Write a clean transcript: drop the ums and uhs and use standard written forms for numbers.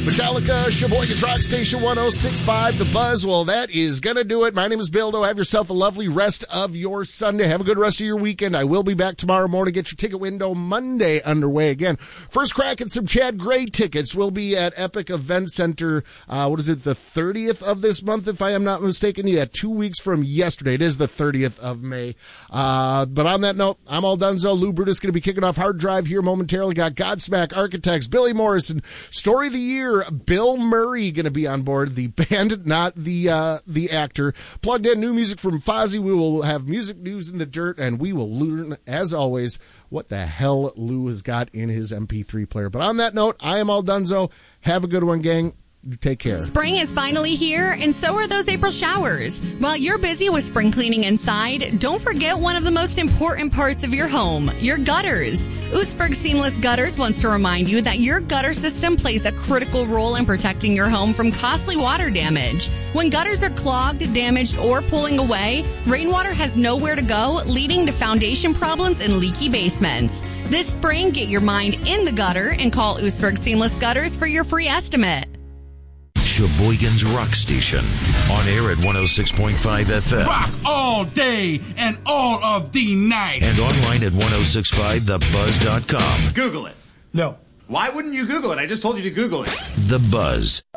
Metallica, Sheboygan Rock Station 106.5, The Buzz. Well, that is going to do it. My name is Bildo. Have yourself a lovely rest of your Sunday. Have a good rest of your weekend. I will be back tomorrow morning. Get your ticket window Monday underway again. First crack at some Chad Gray tickets. We'll be at Epic Event Center, the 30th of this month, if I am not mistaken. Yeah, 2 weeks from yesterday. It is the 30th of May. But on that note, I'm all done. Lou Brutus going to be kicking off Hard Drive here momentarily. Got Godsmack, Architects, Billy Morrison, Story of the Year, Bill Murray going to be on board, the band, not the actor. Plugged in new music from Fozzy. We will have music news in the dirt, and we will learn, as always, what the hell Lou has got in his MP3 player. But on that note, I am all donezo. Have a good one, gang. Take care. Spring is finally here, and so are those April showers. While you're busy with spring cleaning inside, don't forget one of the most important parts of your home, your gutters. Oostburg Seamless Gutters wants to remind you that your gutter system plays a critical role in protecting your home from costly water damage. When gutters are clogged, damaged, or pulling away, rainwater has nowhere to go, leading to foundation problems and leaky basements. This spring, get your mind in the gutter and call Oostburg Seamless Gutters for your free estimate. Sheboygan's Rock Station. On air at 106.5 FM. Rock all day and all of the night. And online at 1065thebuzz.com. Google it. No. Why wouldn't you Google it? I just told you to Google it. The Buzz.